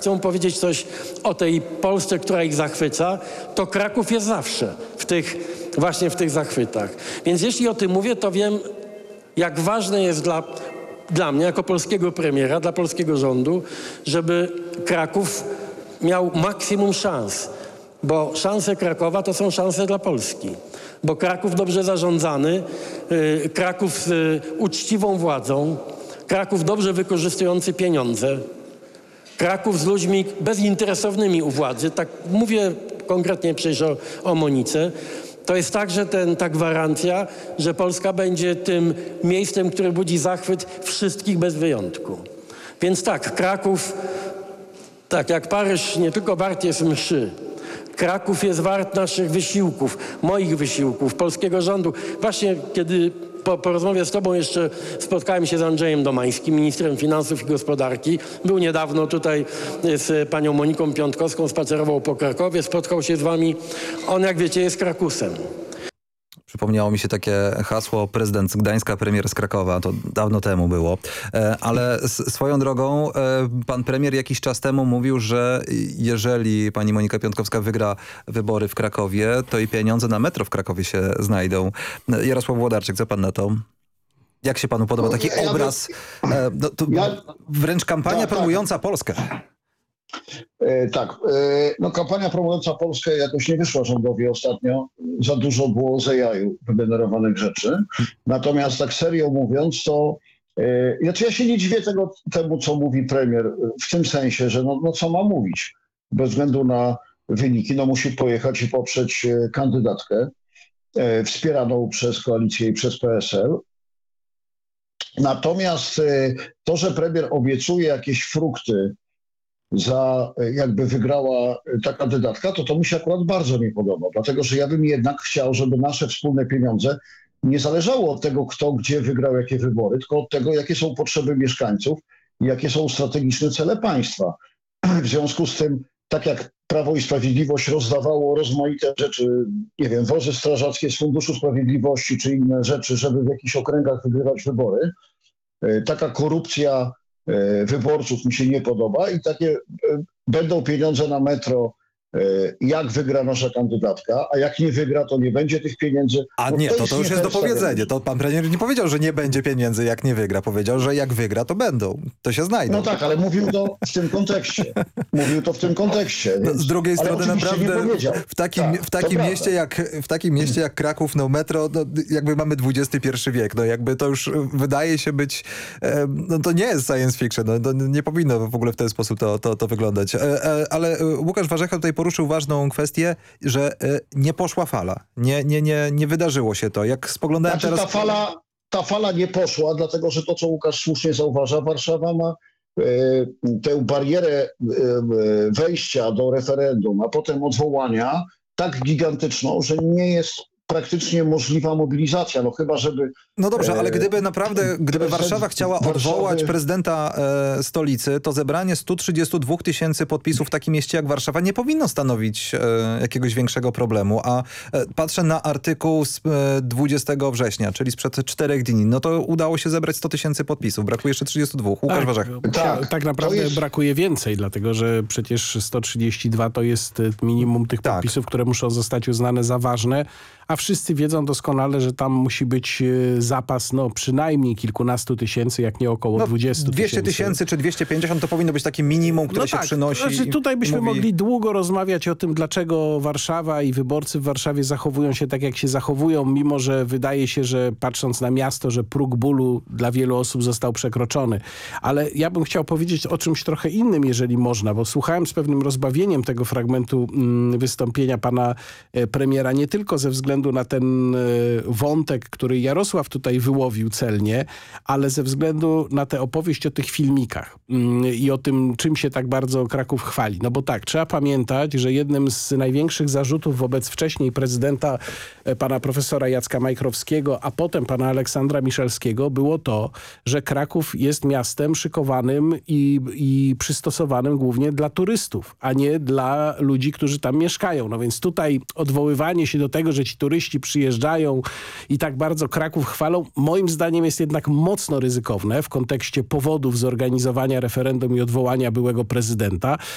chcą powiedzieć coś o tej Polsce, która ich zachwyca, to Kraków jest zawsze właśnie w tych zachwytach. Więc jeśli o tym mówię, to wiem, jak ważne jest dla mnie, jako polskiego premiera, dla polskiego rządu, żeby Kraków miał maksimum szans. Bo szanse Krakowa to są szanse dla Polski. Bo Kraków dobrze zarządzany, Kraków z uczciwą władzą, Kraków dobrze wykorzystujący pieniądze, Kraków z ludźmi bezinteresownymi u władzy, tak mówię konkretnie przecież o Monice, to jest także ta gwarancja, że Polska będzie tym miejscem, które budzi zachwyt wszystkich bez wyjątku. Więc tak, Kraków, tak jak Paryż, nie tylko wart jest mszy. Kraków jest wart naszych wysiłków, moich wysiłków, polskiego rządu. Właśnie kiedy po rozmowie z tobą jeszcze spotkałem się z Andrzejem Domańskim, ministrem finansów i gospodarki. Był niedawno tutaj z panią Moniką Piątkowską, spacerował po Krakowie, spotkał się z wami. On, jak wiecie, jest Krakusem. Przypomniało mi się takie hasło: prezydent z Gdańska, premier z Krakowa. To dawno temu było. Ale swoją drogą pan premier jakiś czas temu mówił, że jeżeli pani Monika Piątkowska wygra wybory w Krakowie, to i pieniądze na metro w Krakowie się znajdą. Jarosław Włodarczyk, co pan na to? Jak się panu podoba taki obraz? Wręcz kampania promująca Polskę. Tak, kampania promująca Polskę jakoś nie wyszła rządowi ostatnio. Za dużo było z AI wygenerowanych rzeczy. Natomiast tak serio mówiąc, to ja się nie dziwię temu, co mówi premier, w tym sensie, że co ma mówić. Bez względu na wyniki, musi pojechać i poprzeć kandydatkę wspieraną przez koalicję i przez PSL. Natomiast to, że premier obiecuje jakieś frukty za jakby wygrała ta kandydatka, to mi się akurat bardzo nie podoba, dlatego że ja bym jednak chciał, żeby nasze wspólne pieniądze nie zależało od tego, kto gdzie wygrał jakie wybory, tylko od tego, jakie są potrzeby mieszkańców i jakie są strategiczne cele państwa. W związku z tym, tak jak Prawo i Sprawiedliwość rozdawało rozmaite rzeczy, nie wiem, wozy strażackie z Funduszu Sprawiedliwości czy inne rzeczy, żeby w jakichś okręgach wygrywać wybory, taka korupcja wyborców mi się nie podoba i takie będą pieniądze na metro, jak wygra nasza kandydatka, a jak nie wygra, to nie będzie tych pieniędzy. A nie, to już jest dopowiedzenie. To pan premier nie powiedział, że nie będzie pieniędzy, jak nie wygra. Powiedział, że jak wygra, to będą. To się znajdą. No tak, ale mówił to w tym kontekście. Z drugiej strony naprawdę w takim mieście jak Kraków, metro, jakby mamy XXI wiek. Jakby to już wydaje się być, to nie jest science fiction. To nie powinno w ogóle w ten sposób to wyglądać. Ale Łukasz Warzecha tutaj poruszył ważną kwestię, że nie poszła fala. Nie wydarzyło się to. Jak spoglądałem teraz... Ta fala nie poszła, dlatego że to, co Łukasz słusznie zauważa, Warszawa ma tę barierę wejścia do referendum, a potem odwołania tak gigantyczną, że nie jest praktycznie możliwa mobilizacja, chyba żeby... No dobrze, ale gdyby Warszawa chciała odwołać prezydenta stolicy, to zebranie 132 000 podpisów w takim mieście jak Warszawa nie powinno stanowić jakiegoś większego problemu, a patrzę na artykuł z 20 września, czyli sprzed 4 dni, to udało się zebrać 100 000 podpisów, brakuje jeszcze 32. Łukasz Warzech. Tak naprawdę brakuje więcej, dlatego że przecież 132 to jest minimum tych podpisów, które muszą zostać uznane za ważne, a wszyscy wiedzą doskonale, że tam musi być zapas przynajmniej kilkunastu tysięcy, jak nie około 20 000. 200 000 czy 250 to powinno być takie minimum, które się przynosi. Tutaj byśmy mogli długo rozmawiać o tym, dlaczego Warszawa i wyborcy w Warszawie zachowują się tak, jak się zachowują, mimo że wydaje się, że patrząc na miasto, że próg bólu dla wielu osób został przekroczony. Ale ja bym chciał powiedzieć o czymś trochę innym, jeżeli można, bo słuchałem z pewnym rozbawieniem tego fragmentu wystąpienia pana premiera, nie tylko ze względu na ten wątek, który Jarosław tutaj wyłowił celnie, ale ze względu na tę opowieść o tych filmikach i o tym, czym się tak bardzo Kraków chwali. Bo tak, trzeba pamiętać, że jednym z największych zarzutów wobec wcześniej prezydenta pana profesora Jacka Majchrowskiego, a potem pana Aleksandra Miszalskiego było to, że Kraków jest miastem szykowanym i przystosowanym głównie dla turystów, a nie dla ludzi, którzy tam mieszkają. Więc tutaj odwoływanie się do tego, że ci turyści przyjeżdżają i tak bardzo Kraków chwalą, moim zdaniem jest jednak mocno ryzykowne w kontekście powodów zorganizowania referendum i odwołania byłego prezydenta.